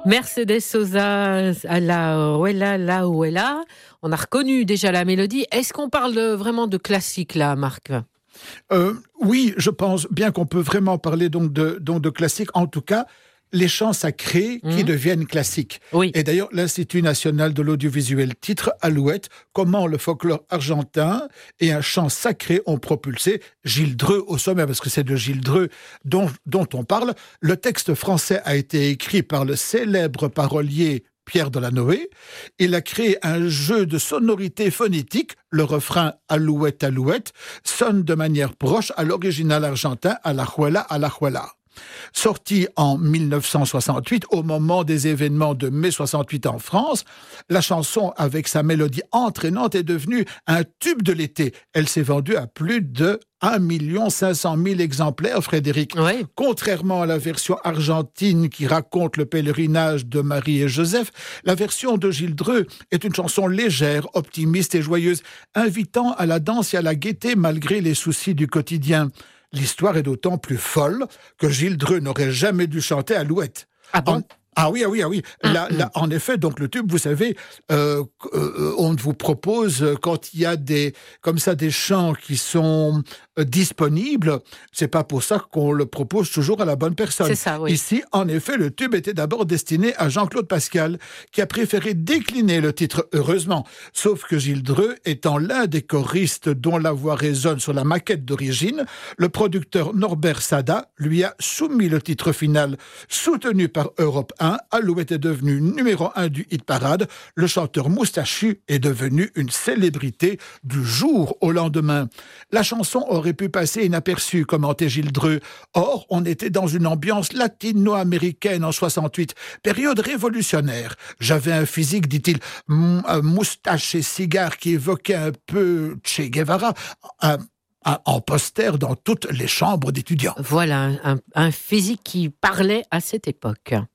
Mercedes Sosa, à la Ouella, la Ouella. On a reconnu déjà la mélodie. Est-ce qu'on parle vraiment de classique là, Marc ? Oui, je pense bien qu'on peut vraiment parler donc de classique. En tout cas, les chants sacrés qui deviennent classiques. Oui. Et d'ailleurs, l'Institut national de l'audiovisuel titre Alouette, comment le folklore argentin et un chant sacré ont propulsé Gilles Dreux au sommet, parce que c'est de Gilles Dreux dont on parle. Le texte français a été écrit par le célèbre parolier Pierre Delanoë. Il a créé un jeu de sonorités phonétiques. Le refrain « Alouette, Alouette » sonne de manière proche à l'original argentin « Alajuela, Alajuela ». Sorti en 1968, au moment des événements de mai 68 en France, la chanson, avec sa mélodie entraînante, est devenue un tube de l'été. Elle s'est vendue à plus de 1 500 000 exemplaires, Frédéric. Oui. Contrairement à la version argentine qui raconte le pèlerinage de Marie et Joseph, la version de Gilles Dreux est une chanson légère, optimiste et joyeuse, invitant à la danse et à la gaieté malgré les soucis du quotidien. L'histoire est d'autant plus folle que Gilles Dreux n'aurait jamais dû chanter Alouette. Ah bon ? Ah oui. Là, en effet, donc le tube, vous savez, on vous propose, quand il y a des chants qui sont disponibles, c'est pas pour ça qu'on le propose toujours à la bonne personne. C'est ça, oui. Ici, en effet, le tube était d'abord destiné à Jean-Claude Pascal, qui a préféré décliner le titre, heureusement. Sauf que Gilles Dreux, étant l'un des choristes dont la voix résonne sur la maquette d'origine, le producteur Norbert Sada lui a soumis le titre final, soutenu par Europe 1. Alouette est devenu numéro 1 du hit-parade. Le chanteur moustachu est devenu une célébrité du jour au lendemain. La chanson aurait pu passer inaperçue, commentait Gilles Dreux. Or, on était dans une ambiance latino-américaine en 68, période révolutionnaire. J'avais un physique, dit-il, moustache et cigare qui évoquait un peu Che Guevara, en poster dans toutes les chambres d'étudiants. Voilà, un physique qui parlait à cette époque.